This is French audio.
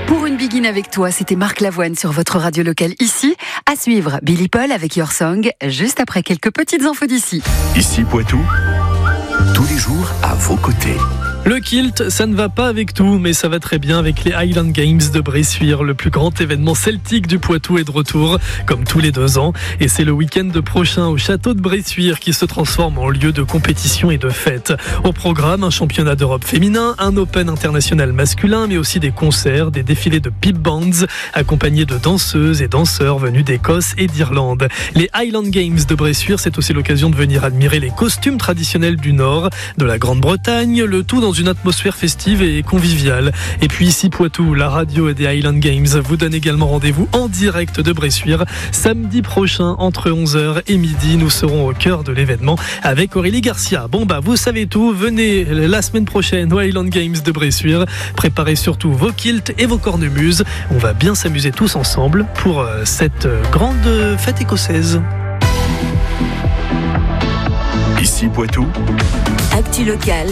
Pour une begin avec toi, c'était Marc Lavoine sur votre radio locale ici. À suivre, Billy Paul avec Your Song, juste après quelques petites infos d'ici. Ici Poitou, tous les jours à vos côtés. Le kilt, ça ne va pas avec tout, mais ça va très bien avec les Highland Games de Bressuire. Le plus grand événement celtique du Poitou est de retour, comme tous les 2 ans. Et c'est le week-end prochain au château de Bressuire qui se transforme en lieu de compétition et de fête. Au programme, un championnat d'Europe féminin, un Open international masculin, mais aussi des concerts, des défilés de pip bands, accompagnés de danseuses et danseurs venus d'Écosse et d'Irlande. Les Highland Games de Bressuire, c'est aussi l'occasion de venir admirer les costumes traditionnels du Nord, de la Grande-Bretagne, le tout dans une atmosphère festive et conviviale. Et puis ici Poitou, la radio des Highland Games vous donne également rendez-vous en direct de Bressuire samedi prochain entre 11h et midi. Nous serons au cœur de l'événement avec Aurélie Garcia. Bon vous savez tout, venez la semaine prochaine aux Highland Games de Bressuire. Préparez surtout vos kilts et vos cornemuses. On va bien s'amuser tous ensemble pour cette grande fête écossaise. Ici Poitou, Actu locale